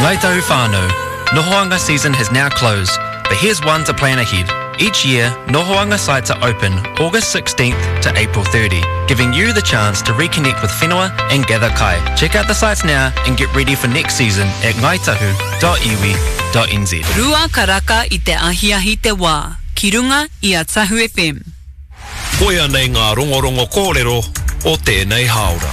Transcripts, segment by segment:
Ngai tahu whānau. Nohoanga season has now closed, but here's one to plan ahead. Each year, Nohoanga sites are open August 16th to April 30, giving you the chance to reconnect with whenua and gather kai. Check out the sites now and get ready for next season at ngaitahu.iwi.nz. Rua karaka I te ahiahi te wā. Ki runga I a Tahu FM. Koia nei ngā rongorongo kōrero o tēnei haora.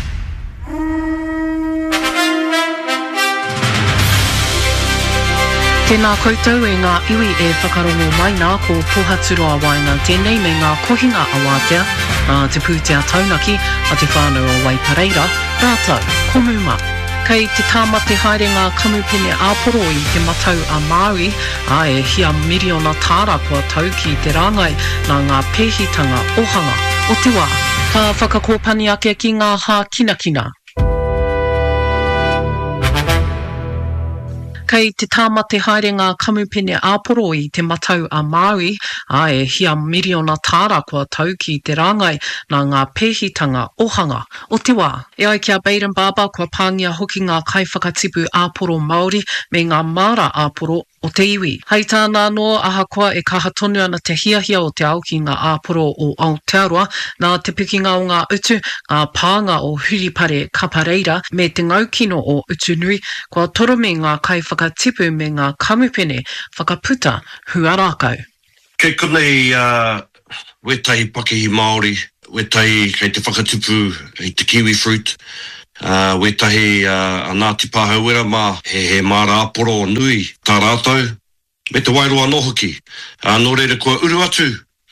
Tēnā koutou e ngā iwi e whakarongo mai nā ko Pohaturo Wainga tēnei me ngā kohinga awātea te pūtea taunaki a te whānau o Waipareira. Rātou, komuma. Kei te tāmate haere ngā kamupene āporo I te matau a Māori, e hia miriona tāra kua tau ki te rāngai nā ngā pēhitanga ohanga o te wā. Ka whakakōpani ake ki ngā hā kinakina. Kei te tāmate haere ngā kamupene āporo I te matau a Māori, e hia miriona tāra kua tau ki te rāngai nā ngā pēhitanga ohanga o te wā. E ai kia Baden Barber kua pāngia hoki ngā kaiwhakatipu āporo Māori me ngā māra āporo o te iwi. Hei tāna no ahakoa e kaha tonu ana te hiahia o te au ki ngā āporo o Aotearoa, nā te pikinga o ngā utu, ngā pānga o Huripare Kapareira, me te ngaukino o Utunui, kua toro me ngā kaiwhakatipu me ngā kamupene whakaputa huarakau. Kei konei wetahi Pakehi Māori, wetahi kei te whakatipu i te kiwi fruit, wetahi a Ngāti Pāhauera mā he māra āporo nui tā rātou, me te wairoa nohoki. Nō reira kua uru atu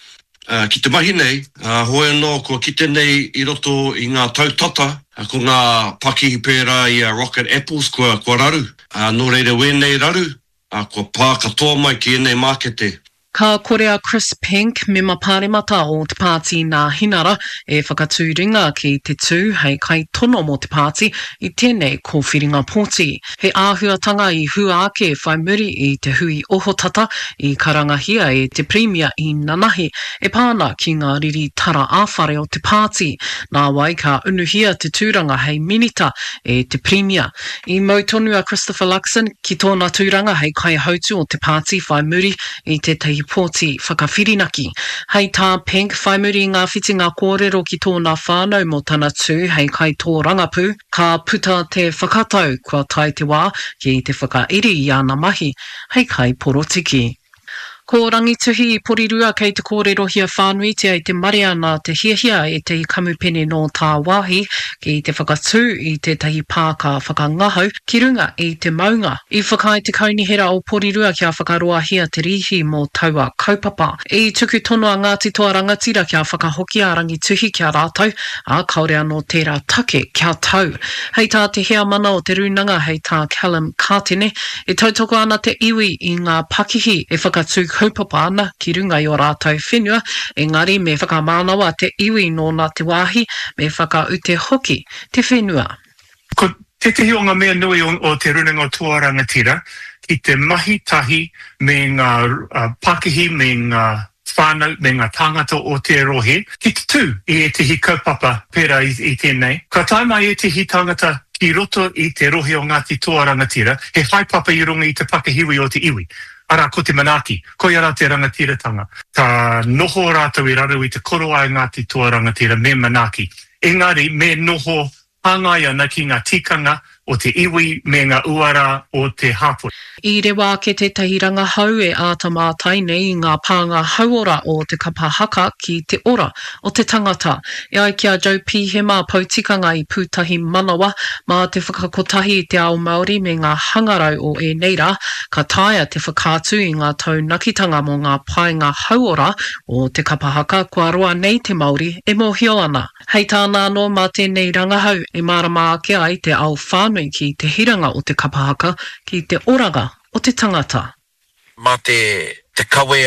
ki te mahi nei, hoe no kua kite nei I roto I ngā tautata, ko ngā Pakehi pērā I Rocket Apples kua raru. Nō reira wēnei raru, kua pā katoa mai ki enei mākete. Ka korea Chris Pink me mapāremata o te pāti nā hinara e whakatūringa ki te tū hei kai tono mo te pāti I tēnei kōwhiringa pōti. He āhuatanga I hua ake whai muri I te hui ohotata I karangahia e te premia I nanahi e pāna ki ngā riri tara āwhare o te pāti. Nā wai ka unuhia te tūranga hei minita e te premia. I mautonua Christopher Luxon ki tōna tūranga hei kai hautu o te pāti whai muri I te tei pōti whakawhirinaki. Hei tā Pink whai muri ngā whitinga kōrero ki tōna whānau mo tana tū hei kai tō rangapū, ka puta te whakatau kua tai te wā ki te whakairi I ana mahi hei kai porotiki. Ko rangituhi I porirua kei te kōrero hia whānuitia I te marea nā te hiahia e te kamupene no tā wāhi ki te whakatū I te tahi pāka whakangahau ki runga I te maunga. I whakai te kaunihera o porirua kia whakaroa hia te rihi mō taua kaupapa. I tuku tono a Ngāti Toa Rangatira kia whakahoki a rangituhi kia rātau, a kaore anō tērā take kia tau. Hei tā te hea mana o te runanga hei tā Callum Kātene, e tautoko ana te iwi I ngā pakihi e whakatū kaupapa ana ki runga I o rātou whenua, engari me whakamānawa te iwi nōna te wāhi, me whakaute hoki te whenua. Ko tetehi o ngā mea nui o te runanga o Toa Rangatira, ki te mahi tahi me ngā Pakehi, me ngā whānau, me ngā tāngata o te rohe, ki te tū I tehi kaupapa pērā I tēnei. Ka taimai e tehi tāngata ki roto I te rohe o Ngāti Toa Rangatira, he haipapa I runga I te Pakehiwi o te iwi. Ara ko te manaki, ko ia te rangatiratanga. Ta noho rātou I raru I te koroa I Ngāti Toa Rangatira me manaki. Engari, me noho hāngai ana ki ngā tikanga o te iwi me ngā uara o te hapoi. I rewa ke te tahiranga hau e ātamātai nei ngā pānga hauora o te kapahaka ki te ora o te tangata. E ai kia Joe Pihema pautikanga I pūtahi manawa mā te whakakotahi I te ao Māori me ngā hangarau o e neira, ka taia te whakātu I ngā taunakitanga mo ngā painga hauora o te kapahaka kua roa nei te Māori e mohio ana. Hei tāna no mā tēnei rangahau e marama ake ai te ao whānui ki te hiranga o te kapahaka ki te oranga o te tangata. Mā te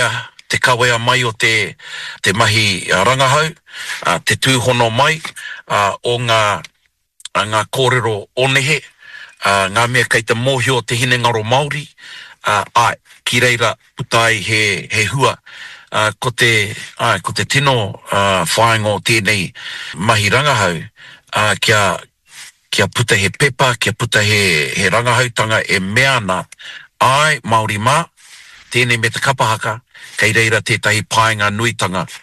kawea mai o te mahi rangahau, te tūhono mai o ngā kōrero onehe, ngā mea kei te mōhio te hinengaro Māori, ai, ki reira putai he hua, ko te tino whāingo tēnei mahi rangahau, kia kia puta he pepa, kia puta he rangahautanga e mea nā. Ai, Māori mā, tēnei me te kapahaka, kei reira tētahi pāinga nuitanga